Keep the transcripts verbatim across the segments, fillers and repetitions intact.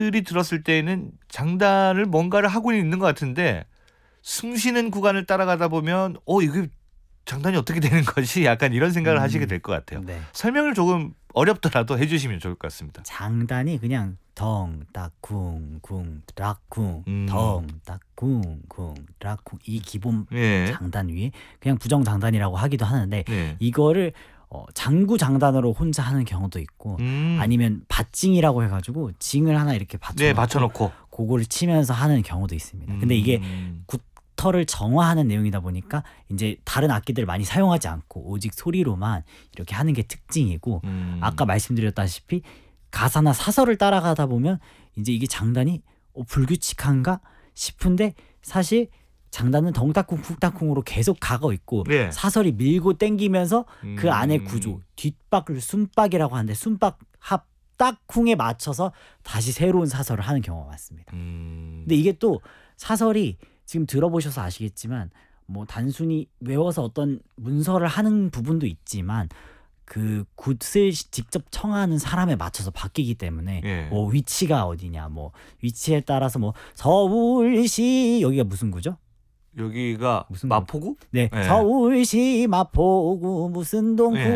들이 들었을 때는 장단을 뭔가를 하고 있는 것 같은데 숨 쉬는 구간을 따라가다 보면 어 이게 장단이 어떻게 되는 거지? 약간 이런 생각을 음, 하시게 될 것 같아요. 네. 설명을 조금 어렵더라도 해주시면 좋을 것 같습니다. 장단이 그냥 덩딱쿵쿵 락쿵 음. 덩딱쿵쿵 락쿵 이 기본 예. 장단 위에 그냥 부정 장단이라고 하기도 하는데 네. 이거를 어, 장구 장단으로 혼자 하는 경우도 있고 음. 아니면 밭징이라고 해가지고 징을 하나 이렇게 받쳐놓고 네, 받쳐놓고. 그거를 치면서 하는 경우도 있습니다. 근데 이게 음. 굿터를 정화하는 내용이다 보니까 이제 다른 악기들 많이 사용하지 않고 오직 소리로만 이렇게 하는 게 특징이고 음. 아까 말씀드렸다시피 가사나 사설을 따라가다 보면 이제 이게 장단이 어, 불규칙한가 싶은데 사실 장단은 덩따쿵 쿵따쿵으로 계속 가고 있고 네. 사설이 밀고 땡기면서 음. 그 안에 구조 뒷박을 순박이라고 하는데 순박 합 딱쿵에 맞춰서 다시 새로운 사설을 하는 경우가 많습니다. 음. 근데 이게 또 사설이 지금 들어보셔서 아시겠지만 뭐 단순히 외워서 어떤 문서를 하는 부분도 있지만 그 굿을 직접 청하는 사람에 맞춰서 바뀌기 때문에 예. 뭐 위치가 어디냐 뭐 위치에 따라서 뭐 서울시 여기가 무슨 구죠? 여기가 무슨 마포구? 네, 예. 서울시 마포구 무슨 동 예.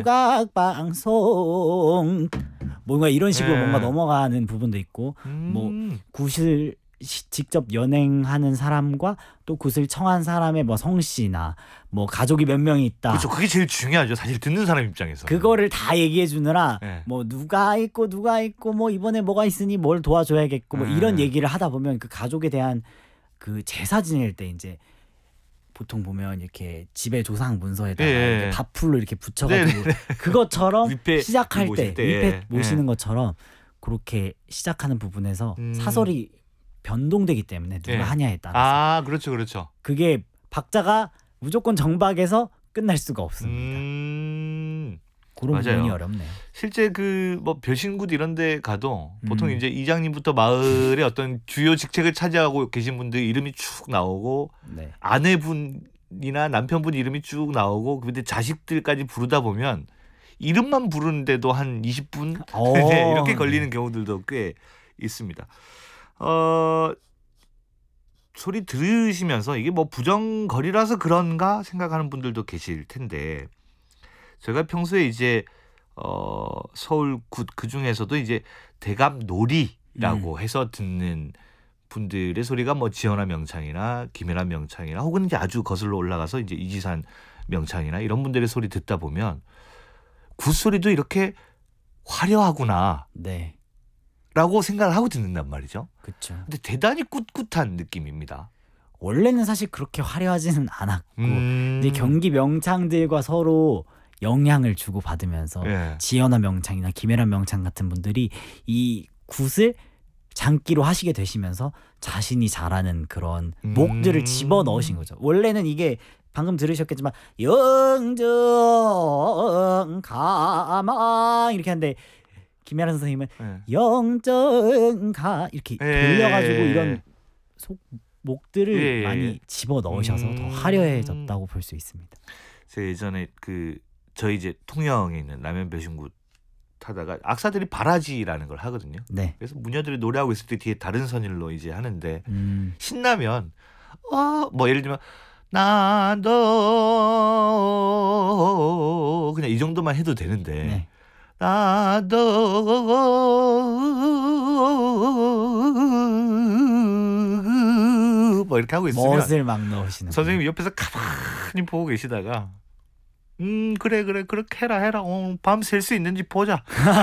국악방송 뭔가 이런 식으로 예. 뭔가 넘어가는 부분도 있고 음. 뭐 굿을 시- 직접 연행하는 사람과 또 굿을 청한 사람의 뭐 성씨나 뭐 가족이 몇 명이 있다. 그렇죠. 그게 제일 중요하죠. 사실 듣는 사람 입장에서. 그거를 다 얘기해 주느라 네. 뭐 누가 있고 누가 있고 뭐 이번에 뭐가 있으니 뭘 도와줘야겠고 뭐 네. 이런 얘기를 하다 보면 그 가족에 대한 그 제사 지낼 때 이제 보통 보면 이렇게 집에 조상 문서에다가 예. 이렇게 밥풀로 이렇게 붙여가지고 그것처럼 윗배 시작할 모실 때 때. 윗배 예. 모시는 것처럼 그렇게 시작하는 부분에서 음. 사설이 변동되기 때문에 누가 예. 하냐에 따라서 아, 그렇죠, 그렇죠. 그게 박자가 무조건 정박에서 끝날 수가 없습니다. 음. 그런 맞아요. 부분이 어렵네요. 실제 그 뭐 별신굿 이런 데 가도 보통 음. 이제 이장님부터 마을의 어떤 주요 직책을 차지하고 계신 분들 이름이 쭉 나오고 네. 아내분이나 남편분 이름이 쭉 나오고 근데 자식들까지 부르다 보면 이름만 부르는데도 한 이십 분 어, 이렇게 걸리는 네. 경우들도 꽤 있습니다. 어, 소리 들으시면서 이게 뭐 부정거리라서 그런가 생각하는 분들도 계실 텐데 제가 평소에 이제 어, 서울 굿 그 중에서도 이제 대감 놀이라고 음. 해서 듣는 분들의 소리가 뭐 지연아 명창이나 김연아 명창이나 혹은 이제 아주 거슬러 올라가서 이제 이지산 명창이나 이런 분들의 소리 듣다 보면 굿 소리도 이렇게 화려하구나 네. 라고 생각을 하고 듣는단 말이죠. 그렇죠. 근데 대단히 꿋꿋한 느낌입니다. 원래는 사실 그렇게 화려하지는 않았고 음. 이제 경기 명창들과 서로 영향을 주고 받으면서 예. 지연아 명창이나 김혜란 명창 같은 분들이 이 굿을 장기로 하시게 되시면서 자신이 잘하는 그런 음. 목들을 집어 넣으신 거죠. 원래는 이게 방금 들으셨겠지만 영정 가망 이렇게 하는데 김혜란 선생님은 예. 영정 가 이렇게 예. 돌려가지고 이런 속 목들을 예, 예. 많이 집어 넣으셔서 음. 더 화려해졌다고 볼 수 있습니다. 제가 예전에 그 저희 이제 통영에 있는 라면 배신굿 타다가 악사들이 바라지라는 걸 하거든요. 네. 그래서 무녀들이 노래하고 있을 때 뒤에 다른 선율로 이제 하는데 음. 신나면 어 뭐 예를 들면 나도 그냥 이 정도만 해도 되는데 네. 나도 뭐 이렇게 하고 있으면 멋을 막 넣으시는 선생님이 옆에서 가만히 보고 계시다가 음 그래 그래 그렇게 해라 해라 어, 밤샐 수 있는지 보자.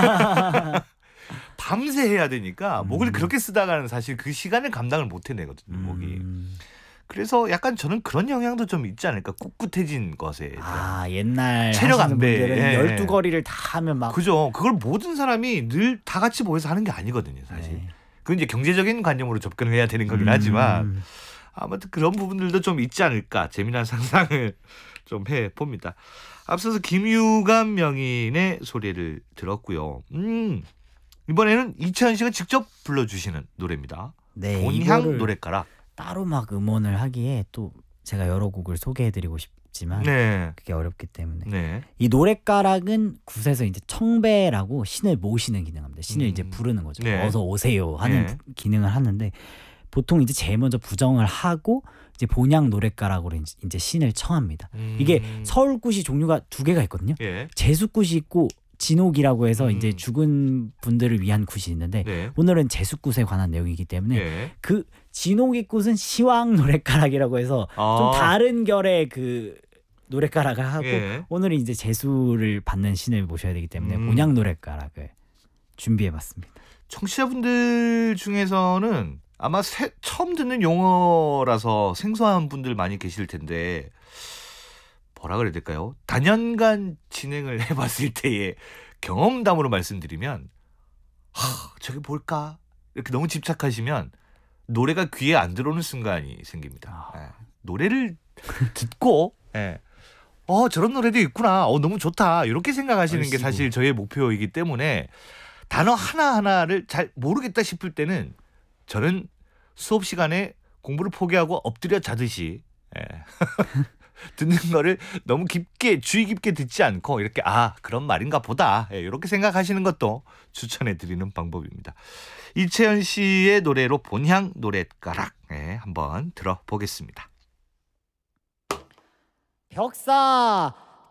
밤새 해야 되니까 목을 음. 그렇게 쓰다가는 사실 그 시간을 감당을 못 해내거든요. 목이. 음. 그래서 약간 저는 그런 영향도 좀 있지 않을까. 꿋꿋해진 것에 대한. 아 옛날 체력 하시는 안배. 분들은 예. 열두 거리를 다 하면 막 그죠. 그걸 모든 사람이 늘 다 같이 모여서 하는 게 아니거든요. 사실. 네. 그건 이제 경제적인 관념으로 접근을 해야 되는 거긴 음. 하지만 아무튼 그런 부분들도 좀 있지 않을까. 재미난 상상을 좀 해봅니다. 앞서서 김유감 명인의 소리를 들었고요. 음, 이번에는 이찬원 씨가 직접 불러주시는 노래입니다. 네, 본향 이거를 노래가라. 따로 막 음원을 하기에 또 제가 여러 곡을 소개해드리고 싶 어렵지만 네. 그게 어렵기 때문에 네. 이 노랫가락은 굿에서 이제 청배라고 신을 모시는 기능을 합니다. 신을 음. 이제 부르는 거죠. 네. 어서 오세요 하는 네. 부- 기능을 하는데 보통 이제 제일 먼저 부정을 하고 이제 본향 노랫가락으로 이제- 이제 신을 청합니다. 음. 이게 서울굿이 종류가 두 개가 있거든요. 예. 제수굿이 있고 진옥이라고 해서 음. 이제 죽은 분들을 위한 굿이 있는데 네. 오늘은 제수굿에 관한 내용이기 때문에 예. 그 진옥이 굿은 시황 노랫가락이라고 해서 아. 좀 다른 결의 그 노랫가락을 하고 예. 오늘은 이제 제수를 받는 신을 모셔야 되기 때문에 음. 본향 노랫가락을 준비해봤습니다. 청취자분들 중에서는 아마 새, 처음 듣는 용어라서 생소한 분들 많이 계실 텐데 뭐라 그래야 될까요? 단연간 진행을 해봤을 때의 경험담으로 말씀드리면 하, 저게 뭘까? 이렇게 너무 집착하시면 노래가 귀에 안 들어오는 순간이 생깁니다. 예. 노래를 듣고 예. 어 저런 노래도 있구나. 어 너무 좋다. 이렇게 생각하시는 게 얼씨구. 사실 저의 목표이기 때문에 단어 하나하나를 잘 모르겠다 싶을 때는 저는 수업 시간에 공부를 포기하고 엎드려 자듯이 예. 듣는 거를 너무 깊게 주의 깊게 듣지 않고 이렇게 아 그런 말인가 보다 예, 이렇게 생각하시는 것도 추천해 드리는 방법입니다. 이채연 씨의 노래로 본향 노랫가락 예, 한번 들어보겠습니다. 벽사